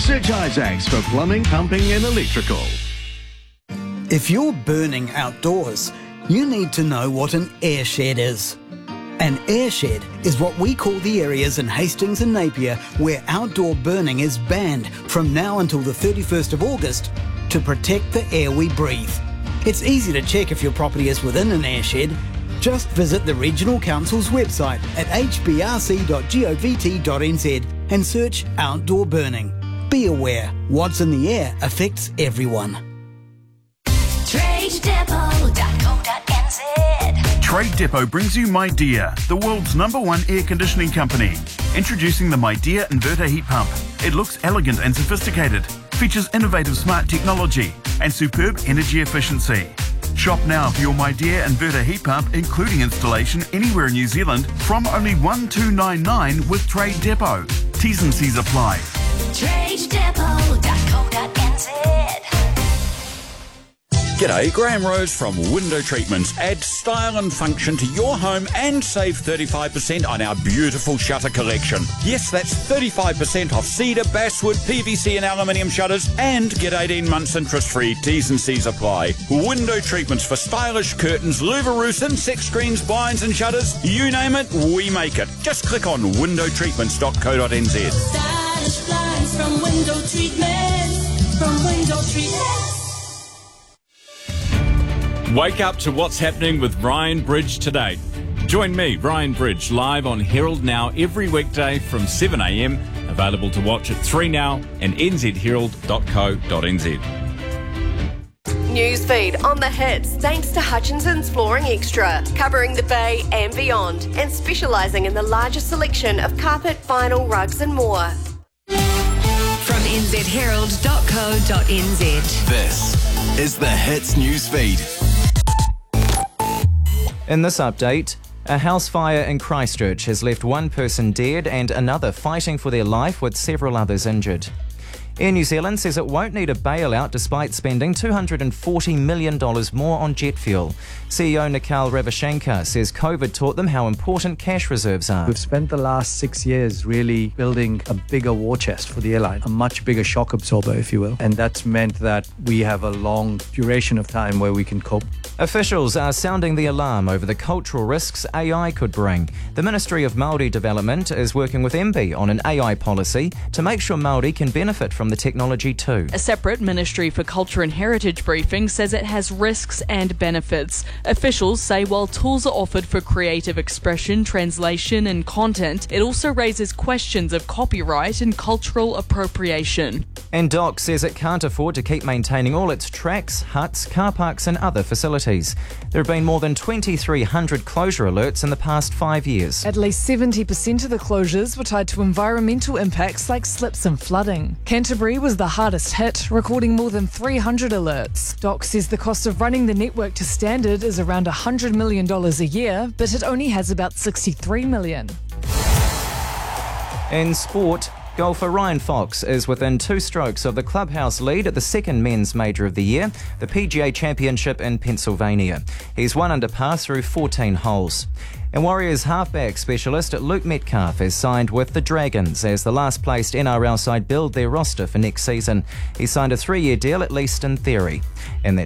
Search Isaacs for plumbing, pumping and electrical. If you're burning outdoors, you need to know what an airshed is. An airshed is what we call the areas in Hastings and Napier where outdoor burning is banned from now until the 31st of August to protect the air we breathe. It's easy to check if your property is within an airshed. Just visit the Regional Council's website at hbrc.govt.nz and search outdoor burning. Be aware, what's in the air affects everyone. TradeDepot.co.nz. Trade Depot brings you MyDear, the world's #1 air conditioning company. Introducing the MyDear inverter heat pump. It looks elegant and sophisticated, features innovative smart technology and superb energy efficiency. Shop now for your MyDear inverter heat pump, including installation anywhere in New Zealand, from only $1,299 with Trade Depot. T's and C's apply. TradeDepot.co.nz. G'day, Graham Rose from Window Treatments. Add style and function to your home and save 35% on our beautiful shutter collection. Yes, that's 35% off cedar, basswood, PVC and aluminium shutters, and get 18 months interest-free. T's and C's apply. Window Treatments for stylish curtains, louver roofs, insect screens, blinds and shutters. You name it, we make it. Just click on windowtreatments.co.nz. Stylish blinds from Window Treatments. From Window Treatments. Wake up to what's happening with Ryan Bridge today. Join me, Ryan Bridge, live on Herald Now every weekday from 7 a.m. Available to watch at 3 Now and nzherald.co.nz. Newsfeed on the hits thanks to Hutchinson's Flooring Extra, covering the Bay and beyond and specialising in the largest selection of carpet, vinyl, rugs and more. From nzherald.co.nz. This is the Hits Newsfeed. In this update, a house fire in Christchurch has left one person dead and another fighting for their life with several others injured. Air New Zealand says it won't need a bailout despite spending $240 million more on jet fuel. CEO Nikhil Ravichandkar says COVID taught them how important cash reserves are. We've spent the last 6 years really building a bigger war chest for the airline, a much bigger shock absorber, if you will. And that's meant that we have a long duration of time where we can cope. Officials are sounding the alarm over the cultural risks AI could bring. The Ministry of Māori Development is working with MB on an AI policy to make sure Māori can benefit from the technology too. A separate Ministry for Culture and Heritage briefing says it has risks and benefits. Officials say while tools are offered for creative expression, translation and content, it also raises questions of copyright and cultural appropriation. And DOC says it can't afford to keep maintaining all its tracks, huts, car parks and other facilities. There have been more than 2,300 closure alerts in the past 5 years. At least 70% of the closures were tied to environmental impacts like slips and flooding. Canterbury was the hardest hit, recording more than 300 alerts. DOC says the cost of running the network to standard is around $100 million a year, but it only has about $63 million. In sport, golfer Ryan Fox is within 2 strokes of the clubhouse lead at the second men's major of the year, the PGA Championship in Pennsylvania. He's 1 under par through 14 holes. And Warriors halfback specialist Luke Metcalf is signed with the Dragons as the last-placed NRL side build their roster for next season. He signed a 3-year deal, at least in theory. And